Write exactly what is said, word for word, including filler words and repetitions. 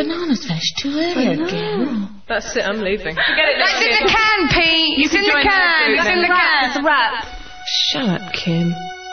bananas finished too early again. That's it, I'm leaving. Forget it. That's in the can, Pete. It's in the can. It's in the can. It's a wrap. Shut up, Kim.